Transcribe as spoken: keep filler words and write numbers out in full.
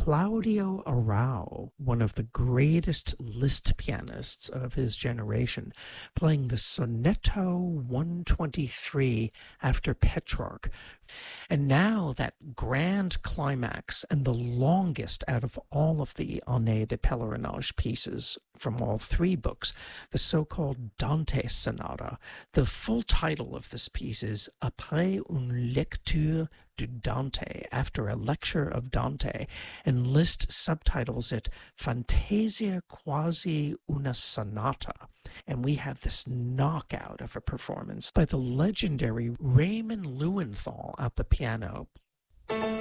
Claudio Arrau, one of the greatest Liszt pianists of his generation, playing the Sonetto one twenty-three after Petrarch. And now that grand climax and the longest out of all of the Aunay de Pèlerinage pieces from all three books, the so-called Dante Sonata. The full title of this piece is Après une lecture de Dante, after a lecture of Dante, and Liszt subtitles it Fantasia quasi una sonata. And we have this knockout of a performance by the legendary Raymond Lewenthal at the piano,